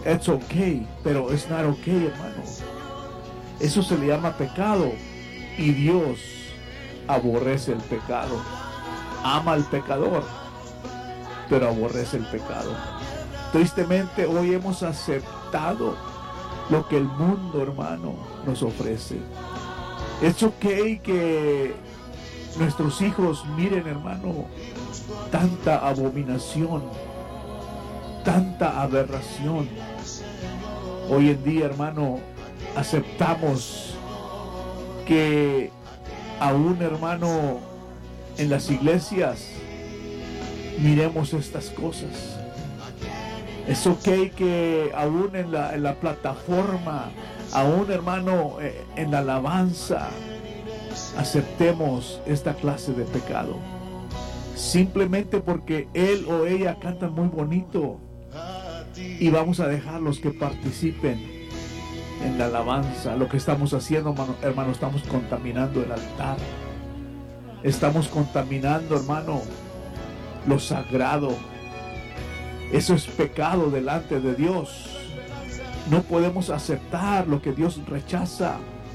it's okay, pero it's not okay, hermano. Eso se le llama pecado, y Dios aborrece el pecado. Ama al pecador, pero aborrece el pecado. Tristemente hoy hemos aceptado lo que el mundo, hermano, nos ofrece. Es okay que nuestros hijos miren, hermano, tanta abominación, tanta aberración. Hoy en día, hermano, aceptamos que aún, hermano, en las iglesias miremos estas cosas. Es okay que aún en la plataforma, aún, hermano, en la alabanza, aceptemos esta clase de pecado. Simplemente porque él o ella cantan muy bonito, y vamos a dejarlos que participen en la alabanza. Lo que estamos haciendo, hermano, estamos contaminando el altar. Estamos contaminando, hermano, lo sagrado. Eso es pecado delante de Dios. No podemos aceptar lo que Dios rechaza.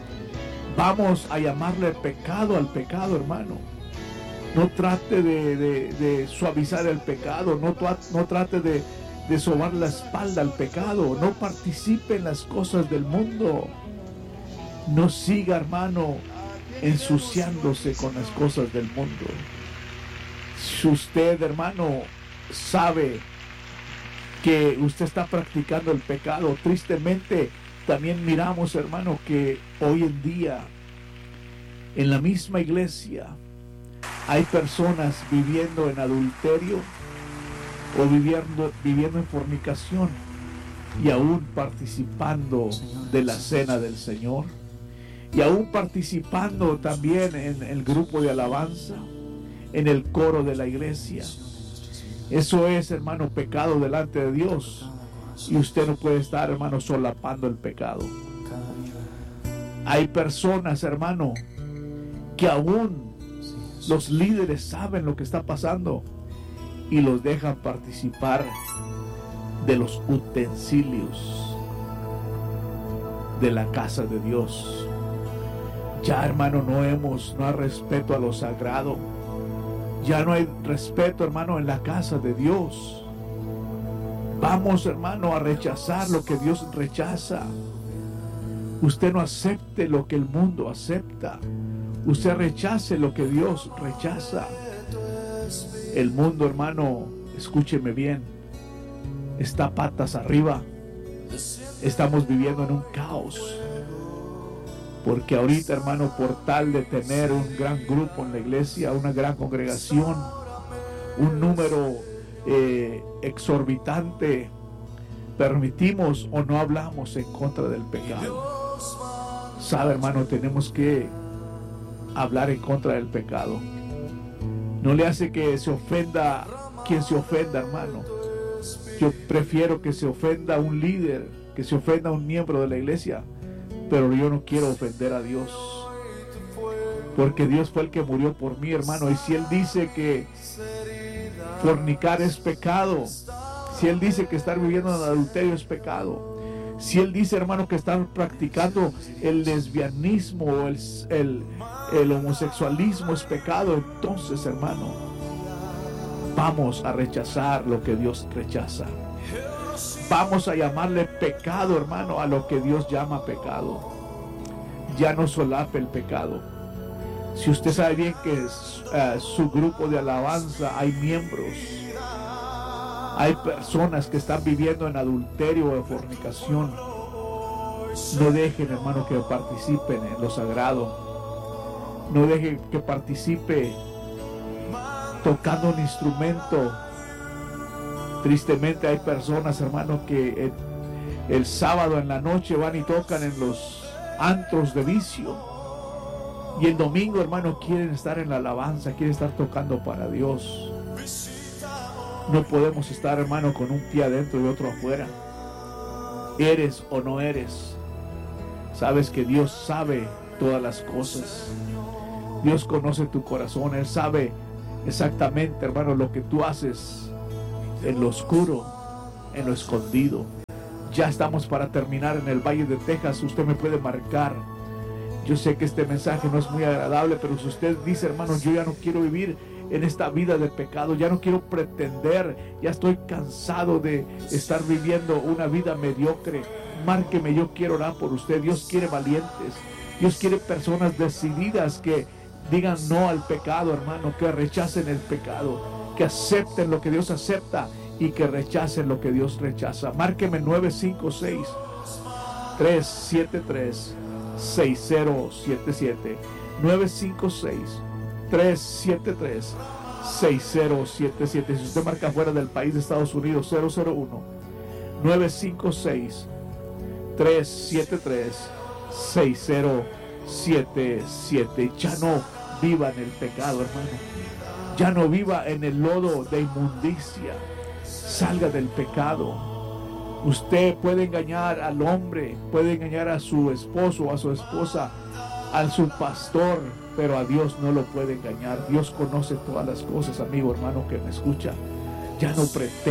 Vamos a llamarle pecado al pecado, hermano. No trate de suavizar el pecado. No trate de sobar la espalda al pecado. No participe en las cosas del mundo. No siga, hermano, ensuciándose con las cosas del mundo. Si usted, hermano, sabe que usted está practicando el pecado, tristemente también miramos, hermano, que hoy en día en la misma iglesia hay personas viviendo en adulterio o viviendo en fornicación, y aún participando de la cena del Señor, y aún participando también en el grupo de alabanza, en el coro de la iglesia. Eso es, hermano, pecado delante de Dios, y usted no puede estar, hermano, solapando el pecado. Hay personas, hermano, que aún los líderes saben lo que está pasando y los dejan participar de los utensilios de la casa de Dios. Ya, hermano, no hay respeto a lo sagrado. Ya no hay respeto, hermano, en la casa de Dios. Vamos, hermano, a rechazar lo que Dios rechaza. Usted no acepte lo que el mundo acepta. Usted rechace lo que Dios rechaza. El mundo, hermano, escúcheme bien, está patas arriba. Estamos viviendo en un caos. Porque ahorita, hermano, por tal de tener un gran grupo en la iglesia, una gran congregación, un número exorbitante, permitimos o no hablamos en contra del pecado. Sabe, hermano, tenemos que hablar en contra del pecado. No le hace que se ofenda quien se ofenda, hermano. Yo prefiero que se ofenda un líder, que se ofenda un miembro de la iglesia, pero yo no quiero ofender a Dios, porque Dios fue el que murió por mí, hermano. Y si Él dice que fornicar es pecado, si Él dice que estar viviendo en adulterio es pecado, si Él dice, hermano, que están practicando el lesbianismo o el homosexualismo es pecado, entonces, hermano, vamos a rechazar lo que Dios rechaza. Vamos a llamarle pecado, hermano, a lo que Dios llama pecado. Ya no solape el pecado. Si usted sabe bien que su grupo de alabanza hay miembros, hay personas que están viviendo en adulterio o en fornicación, no dejen, hermano, que participen en lo sagrado. No dejen que participe tocando un instrumento. Tristemente hay personas, hermano, que el sábado en la noche van y tocan en los antros de vicio, y el domingo, hermano, quieren estar en la alabanza, quieren estar tocando para Dios. No podemos estar, hermano, con un pie adentro y otro afuera. Eres o no eres. Sabes que Dios sabe todas las cosas. Dios conoce tu corazón. Él sabe exactamente, hermano, lo que tú haces en lo oscuro, en lo escondido. Ya estamos para terminar en el Valle de Texas. Usted me puede marcar. Yo sé que este mensaje no es muy agradable, pero si usted dice, hermano, yo ya no quiero vivir en esta vida de pecado, ya no quiero pretender, ya estoy cansado de estar viviendo una vida mediocre, márqueme, yo quiero orar por usted. Dios quiere valientes, Dios quiere personas decididas que digan no al pecado, hermano, que rechacen el pecado, que acepten lo que Dios acepta y que rechacen lo que Dios rechaza. Márqueme 956-373-6077. 956-373-6077. Si usted marca fuera del país de Estados Unidos, 001-956-373-6077. Ya no viva en el pecado, hermano. Ya no viva en el lodo de inmundicia. Salga del pecado. Usted puede engañar al hombre, puede engañar a su esposo, a su esposa, a su pastor, pero a Dios no lo puede engañar. Dios conoce todas las cosas, amigo, hermano, que me escucha. Ya no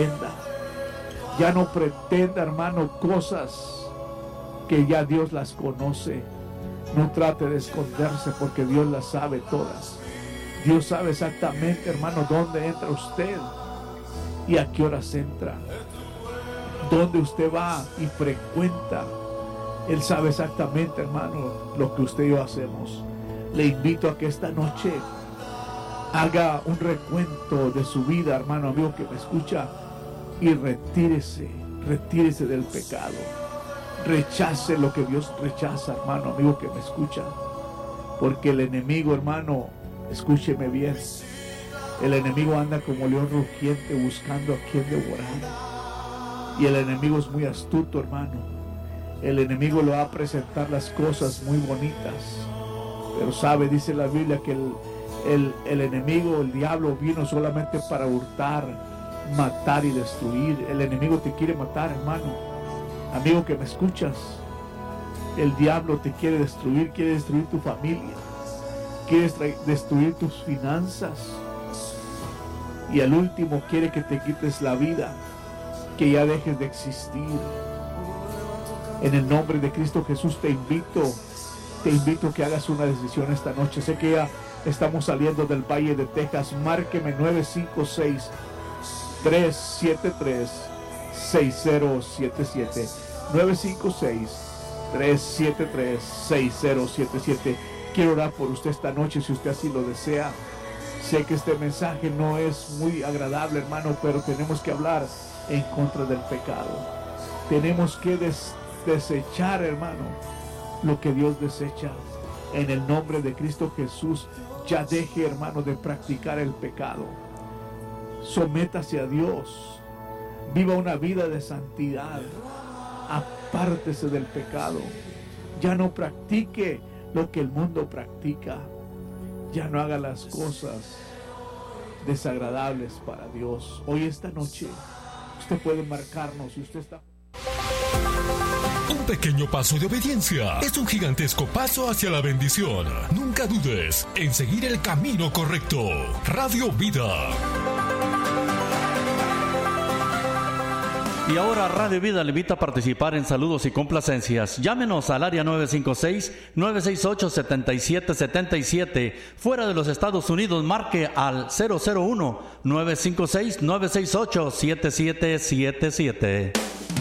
pretenda, hermano, cosas que ya Dios las conoce. No trate de esconderse, porque Dios las sabe todas. Dios sabe exactamente, hermano, dónde entra usted y a qué horas entra, dónde usted va y frecuenta. Él sabe exactamente, hermano, lo que usted y yo hacemos. Le invito a que esta noche haga un recuento de su vida, hermano, amigo que me escucha, y retírese del pecado. Rechace lo que Dios rechaza, hermano, amigo que me escucha, porque el enemigo, hermano, escúcheme bien, el enemigo anda como león rugiente buscando a quien devorar. Y el enemigo es muy astuto, hermano. El enemigo le va a presentar las cosas muy bonitas, pero sabe, dice la Biblia, que el enemigo, el diablo, vino solamente para hurtar, matar y destruir. El enemigo te quiere matar, hermano, amigo que me escuchas. El diablo te quiere destruir tu familia, quiere destruir tus finanzas, y al último quiere que te quites la vida, que ya dejes de existir. En el nombre de Cristo Jesús te invito que hagas una decisión esta noche. Sé que ya estamos saliendo del Valle de Texas. Márqueme 956-373-6077. 956-373-6077. Quiero orar por usted esta noche, si usted así lo desea. Sé que este mensaje no es muy agradable, hermano, pero tenemos que hablar en contra del pecado. Tenemos que desechar, hermano, lo que Dios desecha. En el nombre de Cristo Jesús, ya deje, hermano, de practicar el pecado. Sométase a Dios. Viva una vida de santidad. Apártese del pecado. Ya no practique lo que el mundo practica. Ya no haga las cosas desagradables para Dios. Hoy, esta noche, usted puede marcarnos si usted está... Un pequeño paso de obediencia es un gigantesco paso hacia la bendición. Nunca dudes en seguir el camino correcto. Radio Vida. Y ahora Radio Vida le invita a participar en saludos y complacencias. Llámenos al área 956-968-7777. Fuera de los Estados Unidos, marque al 001-956-968-7777.